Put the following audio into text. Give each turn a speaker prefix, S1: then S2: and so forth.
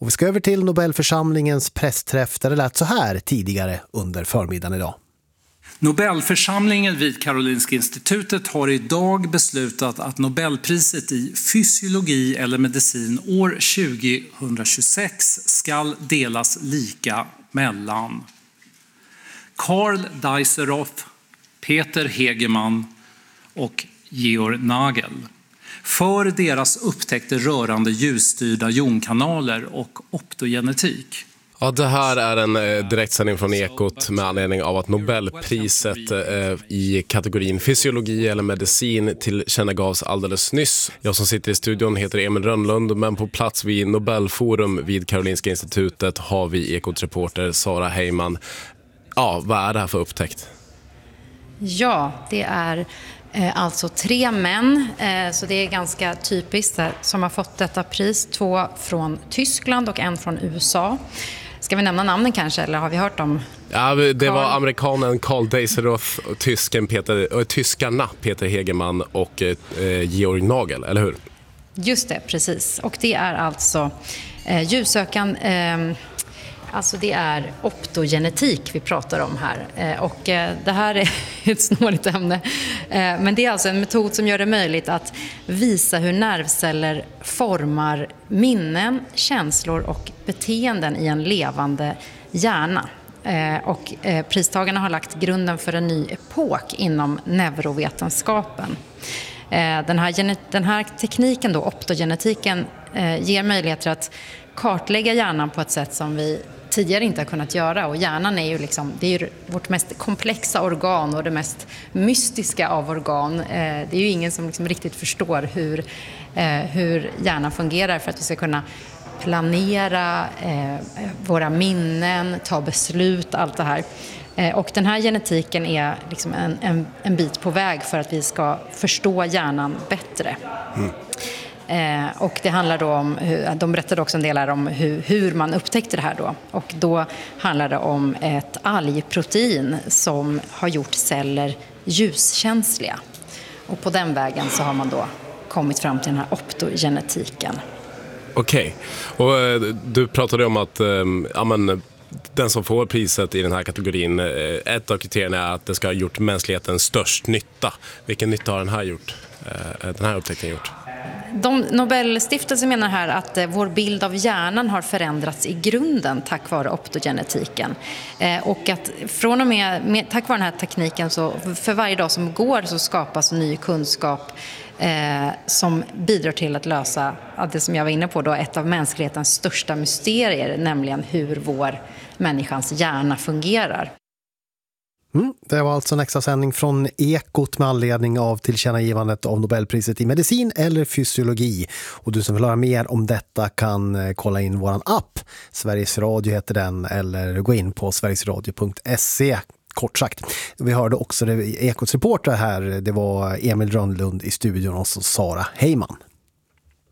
S1: Och vi ska över till Nobelförsamlingens pressträff där det lät så här tidigare under förmiddagen idag.
S2: Nobelförsamlingen vid Karolinska institutet har idag beslutat att Nobelpriset i fysiologi eller medicin år 2026 ska delas lika mellan Karl Dijsselhoff, Peter Hegemann och Georg Nagel för deras upptäckter rörande ljusstyrda jonkanaler och optogenetik.
S3: Ja, det här är en direktsändning från Ekot med anledning av att Nobelpriset i kategorin fysiologi eller medicin tillkännagavs alldeles nyss. Jag som sitter i studion heter Emil Rönnlund, men på plats vid Nobelforum vid Karolinska institutet har vi Ekot-reporter Sara Heyman. Ja, vad är det här för upptäckt?
S4: Ja, det är alltså 3 män, så det är ganska typiskt som har fått detta pris. 2 från Tyskland och 1 från USA. Ska vi nämna namnen kanske, eller har vi hört dem?
S3: Ja, det var amerikanen Karl Dijsselhoff och tyskarna Peter Hegemann och Georg Nagel, eller hur?
S4: Just det, precis. Och det är alltså ljussökan... Alltså det är optogenetik vi pratar om här, och det här är ett snårigt ämne, men det är alltså en metod som gör det möjligt att visa hur nervceller formar minnen, känslor och beteenden i en levande hjärna. Och pristagarna har lagt grunden för en ny epok inom neurovetenskapen. Den här tekniken då, optogenetiken, ger möjligheter att kartlägga hjärnan på ett sätt som vi tidigare inte har kunnat göra, och hjärnan är ju det är ju vårt mest komplexa organ och det mest mystiska av organ. Det är ju ingen som riktigt förstår hur hjärnan fungerar för att vi ska kunna planera våra minnen, ta beslut, allt det här. Och den här genetiken är en bit på väg för att vi ska förstå hjärnan bättre. Och det handlar då om, de berättade också en del här om hur man upptäckte det här då. Och då handlar det om ett algprotein som har gjort celler ljuskänsliga. Och på den vägen så har man då kommit fram till den här optogenetiken.
S3: Okej. Och du pratade om att den som får priset i den här kategorin, ett av kriterierna är att det ska ha gjort mänskligheten störst nytta. Vilken nytta har den här upptäckten gjort?
S4: Nobelstiftelsen menar här att vår bild av hjärnan har förändrats i grunden tack vare optogenetiken. Och att från och med tack vare den här tekniken, så för varje dag som går så skapas ny kunskap som bidrar till att lösa det som jag var inne på då, ett av mänsklighetens största mysterier, nämligen hur vår människans hjärna fungerar.
S1: Det var alltså en extra sändning från Ekot med anledning av tillkännagivandet av Nobelpriset i medicin eller fysiologi. Och du som vill höra mer om detta kan kolla in våran app. Sveriges Radio heter den, eller gå in på sverigesradio.se. Kort sagt. Vi hörde också Ekots reporter här. Det var Emil Rönnlund i studion och så Sara Heyman.